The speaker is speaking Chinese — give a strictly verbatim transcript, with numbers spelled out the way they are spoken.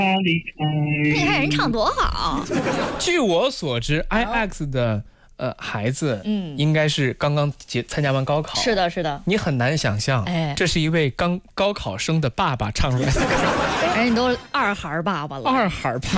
你看人唱多好。 据我所知 ，I X 的呃孩子， 嗯， 应该是刚刚结参加完高考。 是的，是的。 你很难想象， 哎， 这是一位刚高考生的爸爸唱出来的歌。 人家都二孩爸爸了。 二孩爸。